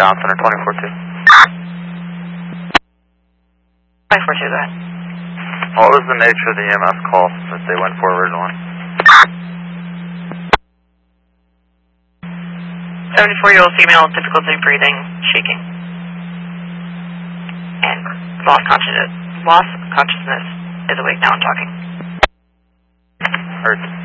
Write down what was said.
Down Center 24-2. 542, go ahead. What was the nature of the EMS call that they went for originally? 74-year-old female, difficulty breathing, shaking. And lost consciousness, is awake now and talking. Heard.